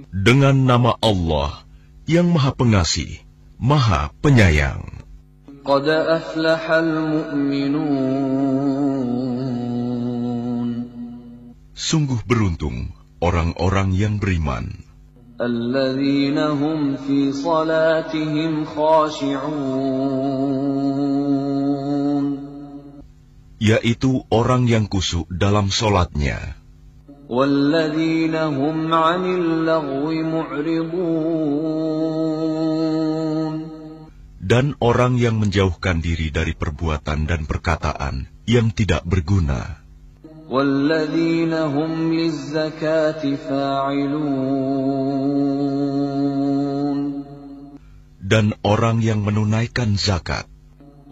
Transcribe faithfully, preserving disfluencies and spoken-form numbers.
Dengan nama Allah yang Maha Pengasih, Maha Penyayang. Qad aflahal mu'minun. Sungguh beruntung orang-orang yang beriman. Alladzina hum fi salatihim khashi'un. Yaitu orang yang khusyuk dalam solatnya. Walladzina hum 'anil lagwi mu'ridun. Dan orang yang menjauhkan diri dari perbuatan dan perkataan yang tidak berguna. Walladzina hum lizzakati fa'ilun. Dan orang yang menunaikan zakat.